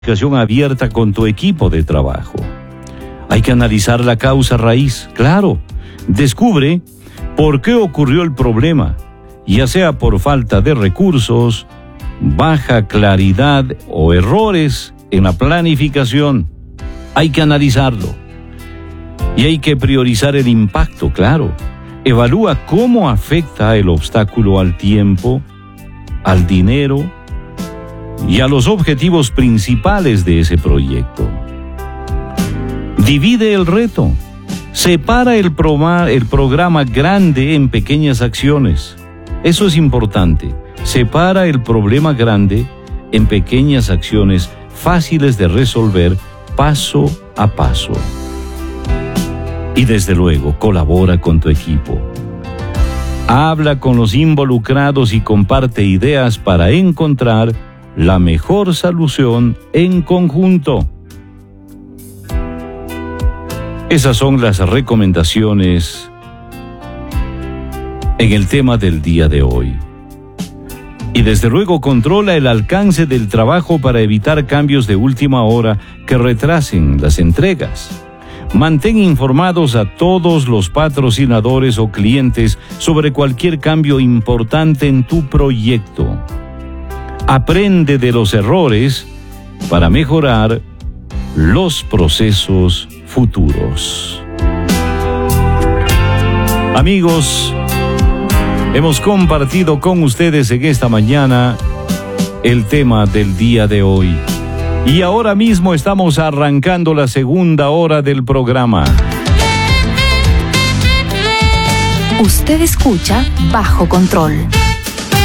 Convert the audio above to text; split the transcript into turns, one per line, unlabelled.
comunicación abierta con tu equipo de trabajo. Hay que analizar la causa raíz, claro. Descubre por qué ocurrió el problema, ya sea por falta de recursos, baja claridad o errores en la planificación. Hay que analizarlo. Y hay que priorizar el impacto, claro. Evalúa cómo afecta el obstáculo al tiempo, al dinero y a los objetivos principales de ese proyecto. Divide el reto. Separa el programa grande en pequeñas acciones. Eso es importante. Separa el problema grande en pequeñas acciones fáciles de resolver paso a paso. Y desde luego, colabora con tu equipo. Habla con los involucrados y comparte ideas para encontrar la mejor solución en conjunto. Esas son las recomendaciones en el tema del día de hoy. Y desde luego controla el alcance del trabajo para evitar cambios de última hora que retrasen las entregas. Mantén informados a todos los patrocinadores o clientes sobre cualquier cambio importante en tu proyecto. Aprende de los errores para mejorar los procesos futuros. Amigos, hemos compartido con ustedes en esta mañana el tema del día de hoy. Y ahora mismo estamos arrancando la segunda hora del programa.
Usted escucha Bajo Control.